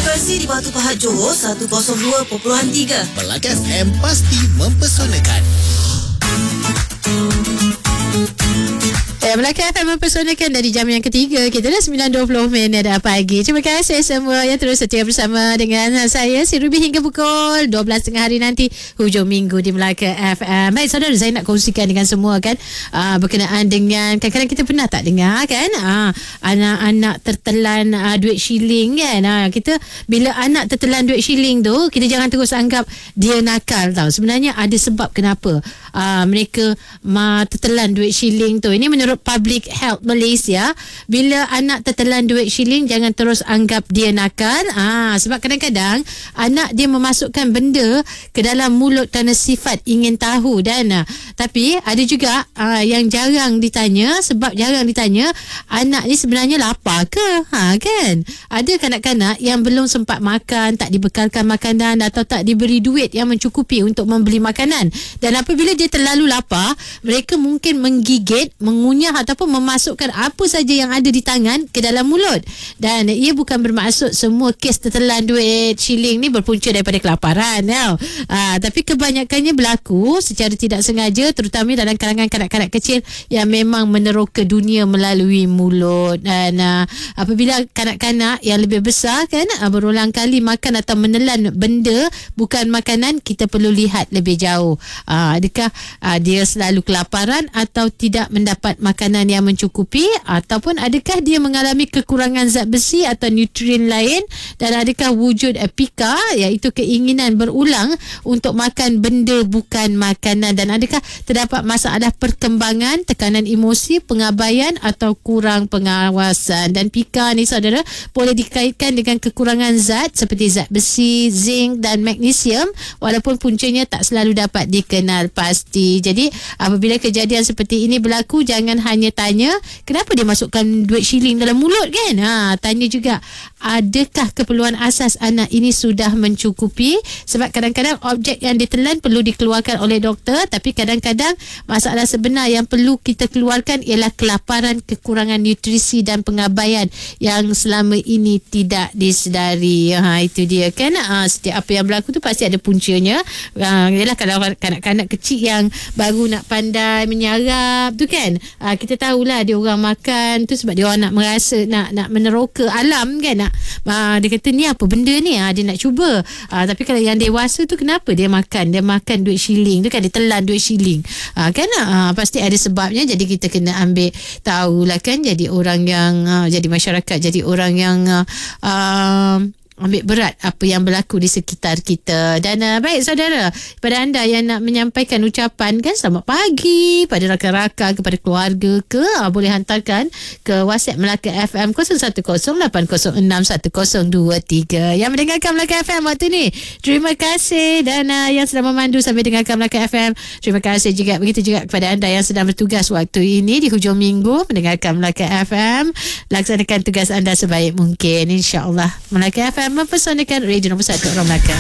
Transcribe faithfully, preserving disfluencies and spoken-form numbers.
Frekuensi di Batu Pahat Johor seratus dua perpuluhan tiga. Melaka F M pasti mempesonakan. Eh, Melaka F M mempersonakan dari jam yang ketiga. Kita dah sembilan dua puluh minit dah pagi. Terima kasih semua yang terus setia bersama dengan saya, si Ruby, hingga pukul dua belas tiga puluh hari nanti, hujung minggu di Melaka F M. Baik saudara, saya nak kongsikan dengan semua kan, uh, berkenaan dengan, kadang-kadang kita pernah tak dengar kan, uh, anak-anak tertelan uh, duit shilling kan. Uh, kita bila anak tertelan duit shilling tu, kita jangan terus anggap dia nakal tau. Sebenarnya ada sebab kenapa uh, mereka uh, tertelan duit shilling tu. Ini menurut Public Health Malaysia, bila anak tertelan duit shilling, jangan terus anggap dia nakal. Ah, sebab kadang-kadang anak dia memasukkan benda ke dalam mulut kerana sifat ingin tahu. Dan ah, tapi ada juga ah, yang jarang ditanya. Sebab jarang ditanya, anak ni sebenarnya lapar ke? Ha, kan? Ada kanak-kanak yang belum sempat makan, tak dibekalkan makanan atau tak diberi duit yang mencukupi untuk membeli makanan. Dan apabila dia terlalu lapar, mereka mungkin menggigit, mengunyah ataupun memasukkan apa saja yang ada di tangan ke dalam mulut. Dan ia bukan bermaksud semua kes tertelan duit shilling ni berpunca daripada kelaparan tau. Aa, tapi kebanyakannya berlaku secara tidak sengaja, terutama dalam kalangan kanak-kanak kecil yang memang meneroka dunia melalui mulut. Dan aa, apabila kanak-kanak yang lebih besar kan aa, berulang kali makan atau menelan benda bukan makanan, kita perlu lihat lebih jauh. Aa, adakah aa, dia selalu kelaparan atau tidak mendapat makanan yang mencukupi, ataupun adakah dia mengalami kekurangan zat besi atau nutrien lain, dan adakah wujud P I K A, iaitu keinginan berulang untuk makan benda bukan makanan, dan adakah terdapat masalah perkembangan, tekanan emosi, pengabaian atau kurang pengawasan. Dan P I K A ni saudara boleh dikaitkan dengan kekurangan zat seperti zat besi, zinc dan magnesium, walaupun puncanya tak selalu dapat dikenal pasti. Jadi apabila kejadian seperti ini berlaku, jangan hanya tanya kenapa dia masukkan duit shilling dalam mulut kan. Ha, tanya juga adakah keperluan asas anak ini sudah mencukupi. Sebab kadang-kadang objek yang ditelan perlu dikeluarkan oleh doktor, tapi kadang-kadang masalah sebenar yang perlu kita keluarkan ialah kelaparan, kekurangan nutrisi dan pengabaian yang selama ini tidak disedari. Ha, itu dia kan. Ha, setiap apa yang berlaku tu pasti ada puncanya. Ha, ialah kalau kanak-kanak kecil yang baru nak pandai menyarap tu kan, ha, kita tahulah dia orang makan tu sebab dia orang nak merasa, nak nak meneroka alam kan. Nak, ha, dia kata ni apa benda ni, ha, dia nak cuba. Ha, tapi kalau yang dewasa tu, kenapa dia makan? Dia makan duit shilling tu kan, dia telan duit shilling. Ha, kan ha, pasti ada sebabnya. Jadi kita kena ambil tahulah kan, jadi orang yang ha, jadi masyarakat, jadi orang yang uh, uh, ambil berat apa yang berlaku di sekitar kita. Dan uh, baik saudara, kepada anda yang nak menyampaikan ucapan kan, selamat pagi pada rakan-rakan, kepada keluarga ke, uh, boleh hantarkan ke WhatsApp Melaka F M kosong satu kosong lapan kosong enam satu kosong dua tiga. Yang mendengarkan Melaka F M waktu ni, terima kasih. Dan uh, yang sedang memandu sambil dengarkan Melaka F M, terima kasih juga. Begitu juga kepada anda yang sedang bertugas waktu ini di hujung minggu mendengarkan Melaka F M. Laksanakan tugas anda sebaik mungkin, insya-Allah. Melaka F M mempersonalkan radio nombor satu orang Melaka.